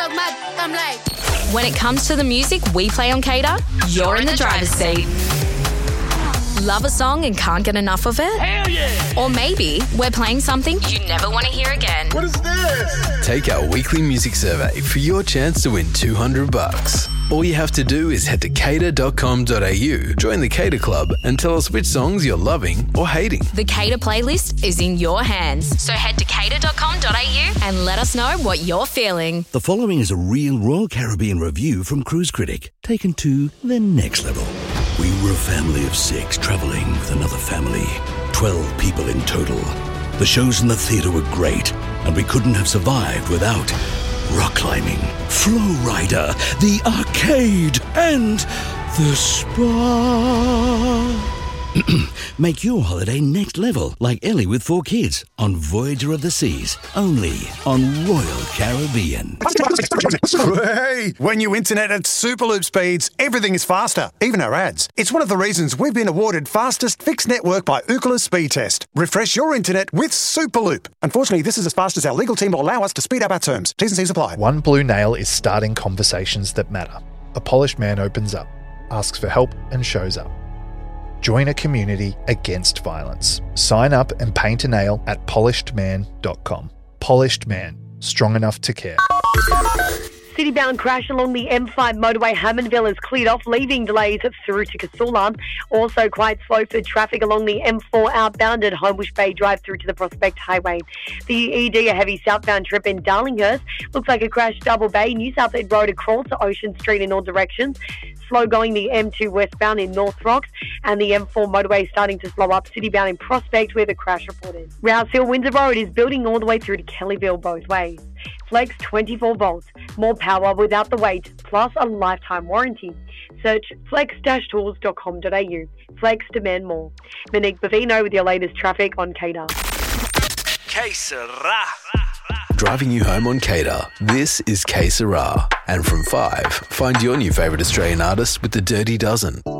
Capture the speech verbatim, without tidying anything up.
talk my, I'm like. When it comes to the music we play on Cater, you're in the driver's seat. Love a song and can't get enough of it? Hell yeah! Or maybe we're playing something you never want to hear again. What is this? Take our weekly music survey for your chance to win two hundred bucks. All you have to do is head to cater dot com dot a u, join the Cater Club, and tell us which songs you're loving or hating. The Cater playlist is in your hands. So head to cater dot com dot a u and let us know what you're feeling. The following is a real Royal Caribbean review from Cruise Critic, taken to the next level. We were a family of six travelling with another family. Twelve people in total. The shows in the theatre were great, and we couldn't have survived without rock climbing, Flow Rider, the arcade, and the spa. Make your holiday next level, like Ellie with four kids, on Voyager of the Seas, only on Royal Caribbean. Hey, when you internet at Superloop speeds, everything is faster, even our ads. It's one of the reasons we've been awarded fastest fixed network by Ookla Speed Test. Refresh your internet with Superloop. Unfortunately, this is as fast as our legal team will allow us to speed up our terms. T's and C's apply. One Blue Nail is starting conversations that matter. A polished man opens up, asks for help, and shows up. Join a community against violence. Sign up and paint a nail at polished man dot com. Polished Man, strong enough to care. City-bound crash along the M five motorway Hammondville has cleared off, leaving delays through to Casula. Also quite slow for traffic along the M four outbound at Homebush Bay Drive through to the Prospect Highway. The E D, a heavy southbound trip in Darlinghurst. Looks like a crash Double Bay, New South Ed Road across to Ocean Street in all directions. Slow going the M two westbound in North Rocks, and the M four motorway starting to slow up city-bound in Prospect where the crash reported. Rouse Hill Windsor Road is building all the way through to Kellyville both ways. Flex twenty-four volts, more power without the weight, plus a lifetime warranty. Search flex dash tools dot com dot a u. Flex, demand more. Monique Bavino with your latest traffic on Cater. Que sera? Driving you home on Cater, this is Que Sera. And from five, find your new favourite Australian artist with the Dirty Dozen.